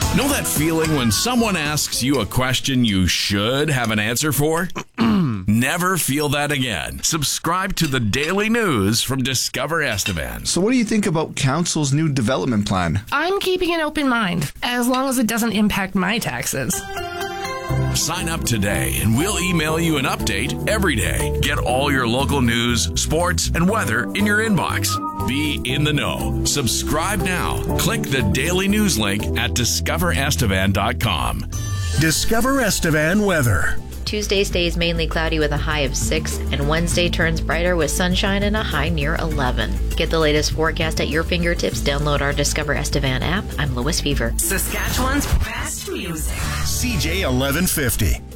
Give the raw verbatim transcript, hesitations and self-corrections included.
Know that feeling when someone asks you a question you should have an answer for? Never feel that again. Subscribe to the daily news from Discover Estevan. So what do you think about council's new development plan? I'm keeping an open mind, as long as it doesn't impact my taxes. Sign up today and we'll email you an update every day. Get all your local news, sports, and weather in your inbox. Be in the know. Subscribe now. Click the daily news link at discover estevan dot com. Discover Estevan weather. Tuesday stays mainly cloudy with a high of six, and Wednesday turns brighter with sunshine and a high near eleven. Get the latest forecast at your fingertips. Download our Discover Estevan app. I'm Lois Fever. Saskatchewan's best music. C J eleven fifty.